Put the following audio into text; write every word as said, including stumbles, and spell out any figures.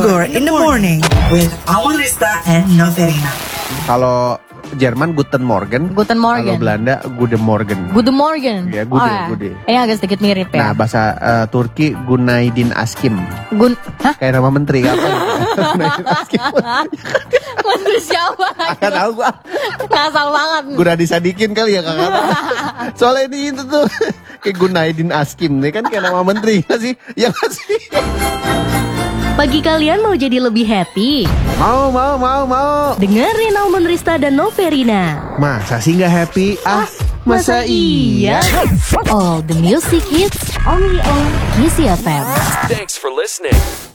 Bogor in the morning with Awan Rista and Noverina. Kalau Jerman Guten Morgen. Guten Morgen. Kalau Belanda Guten Morgen. Guten Morgen. Ya, Gude, oh, ya. Gude. Ini agak sedikit mirip ya. Nah, bahasa uh, Turki Günaydin Askim. Gun, hah? Kayak nama menteri apa? Günaydin Askim. Menteri siapa? Gak tahu gua. Ngasal banget. Gunadi Sadikin kali ya kakak. Soalnya ini itu tuh kayak Günaydin Askim nih kan kayak nama menteri nggak sih? Ya nggak sih? Pagi kalian mau jadi lebih happy? Mau, mau, mau, mau. Dengerin Almond Rista dan Noverina. Masa sih nggak happy? Ah, masa iya? All the music hits only on Kisi F M. Thanks for listening.